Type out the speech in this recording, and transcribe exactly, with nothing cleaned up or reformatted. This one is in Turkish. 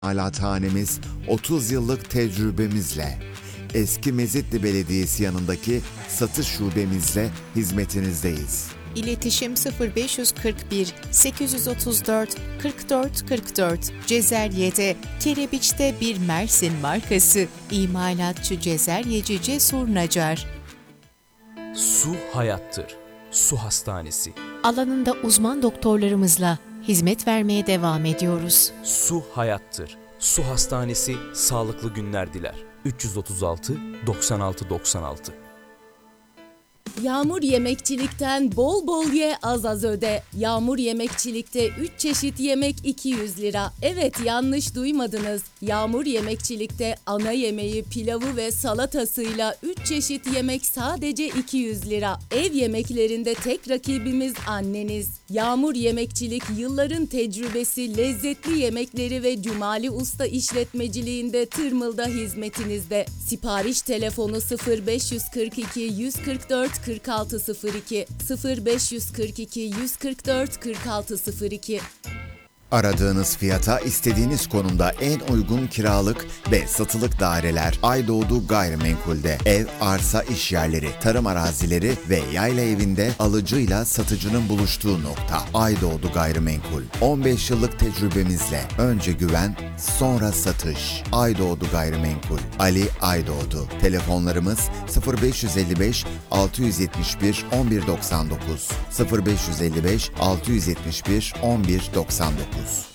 İmalathanemiz otuz yıllık tecrübemizle eski Mezitli Belediyesi yanındaki satış şubemizle hizmetinizdeyiz. İletişim sıfır beş kırk bir sekiz yüz otuz dört kırk dört kırk dört. Cezerye'de, Kerebiç'te bir Mersin markası. İmalatçı Cezeryeci Cesur Nacar. Su hayattır. Su Hastanesi. Alanında uzman doktorlarımızla hizmet vermeye devam ediyoruz. Su hayattır. Su Hastanesi sağlıklı günler diler. üç yüz otuz altı doksan altı doksan altı. Yağmur Yemekçilik'ten bol bol ye, az az öde. Yağmur Yemekçilik'te üç çeşit yemek iki yüz lira. Evet, yanlış duymadınız. Yağmur Yemekçilik'te ana yemeği, pilavı ve salatasıyla üç çeşit yemek sadece iki yüz lira. Ev yemeklerinde tek rakibimiz anneniz. Yağmur Yemekçilik yılların tecrübesi, lezzetli yemekleri ve Cumali Usta işletmeciliğinde Tırmıl'da hizmetinizde. Sipariş telefonu sıfır beş kırk iki yüz kırk dört kırk altı sıfır iki sıfır beş kırk iki yüz kırk dört kırk altı sıfır iki. Aradığınız fiyata istediğiniz konumda en uygun kiralık ve satılık daireler Aydoğdu Gayrimenkul'de. Ev, arsa, iş yerleri, tarım arazileri ve yayla evinde alıcıyla satıcının buluştuğu nokta. Aydoğdu Gayrimenkul. on beş yıllık tecrübemizle önce güven, sonra satış. Aydoğdu Gayrimenkul. Ali Aydoğdu. Telefonlarımız sıfır beş elli beş altı yüz yetmiş bir on bir doksan dokuz sıfır beş elli beş altı yüz yetmiş bir on bir doksan dokuz.